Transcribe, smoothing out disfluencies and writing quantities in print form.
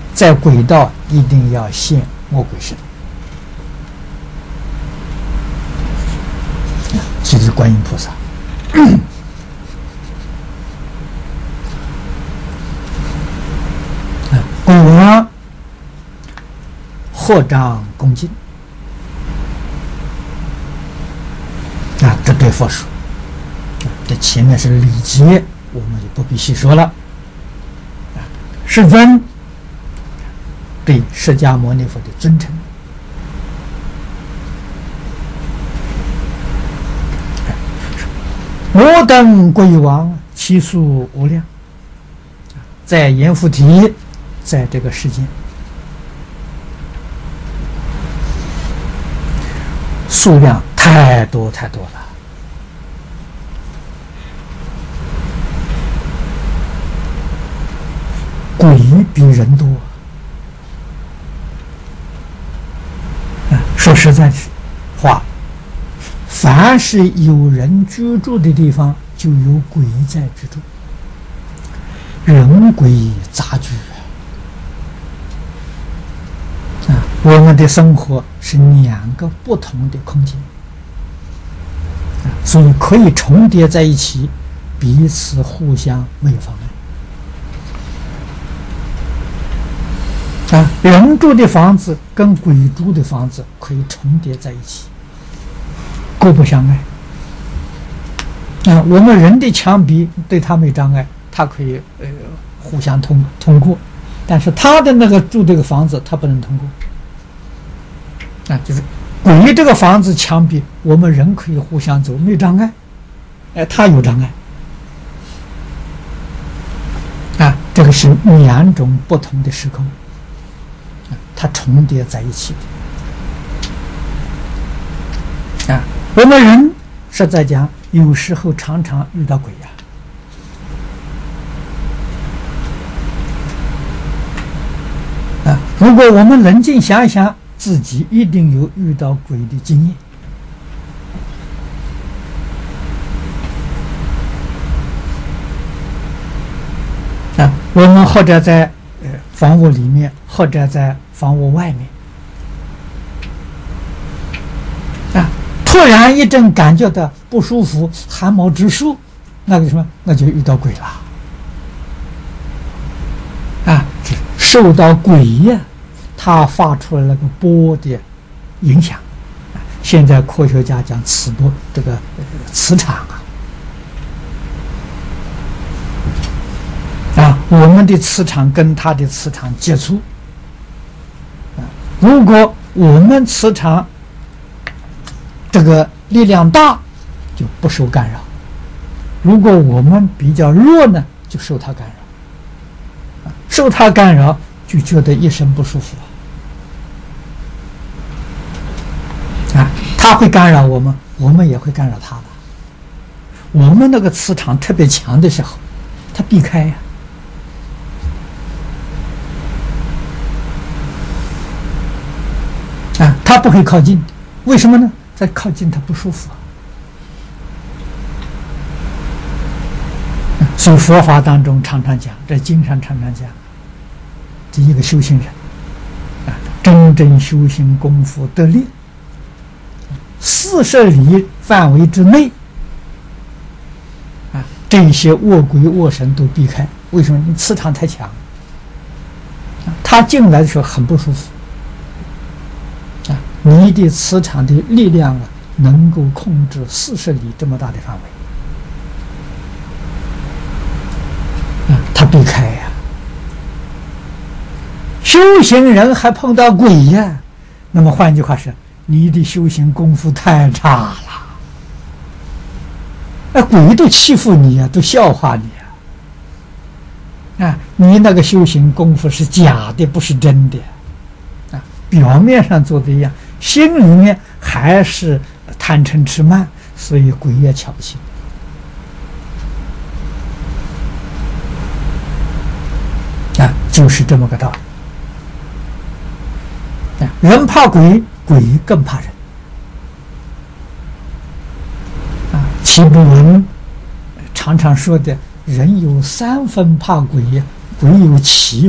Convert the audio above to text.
在鬼道一定要现魔鬼身，这是观音菩萨。鬼王合掌恭敬这对佛说。这前面是礼节，我们就不必细说了。世尊对释迦牟尼佛的尊称，我等鬼王其数无量，在阎浮提，在这个世间数量太多太多了。鬼比人多说实在话，凡是有人居住的地方，就有鬼在居住，人鬼杂居我们的生活是两个不同的空间所以可以重叠在一起，彼此互相没有妨碍人住的房子跟鬼住的房子可以重叠在一起，各不相碍我们人的墙壁对他没障碍，他可以互相通过，但是他的那个住这个房子他不能通过就是鬼这个房子墙壁我们人可以互相走，没障碍他有障碍这个是两种不同的时空它重叠在一起我们人实在讲有时候常常遇到鬼如果我们冷静想一想，自己一定有遇到鬼的经验我们或者在房屋里面，或者在房屋外面突然一阵感觉到不舒服，汗毛直竖，那个什么，那就遇到鬼了受到鬼它发出来那个波的影响现在科学家讲磁波，这个磁场我们的磁场跟它的磁场接触如果我们磁场这个力量大，就不受干扰；如果我们比较弱呢，就受它干扰。受它干扰，就觉得一身不舒服它会干扰我们，我们也会干扰它的。我们那个磁场特别强的时候，它避开它不会靠近，为什么呢？再靠近它不舒服所以佛法当中常常讲，在经上常常讲，这一个修行人真正修行功夫得力，40里范围之内这些恶鬼恶神都避开。为什么？你磁场太强，他进来的时候很不舒服你的磁场的力量能够控制40里这么大的范围他避开修行人还碰到鬼那么换句话说，你的修行功夫太差了鬼都欺负你都笑话你你那个修行功夫是假的，不是真的表面上做的一样，心里面还是贪嗔痴慢，所以鬼也瞧不起就是这么个道理人怕鬼，鬼更怕人齐不文常常说的，人有3分怕鬼，鬼有7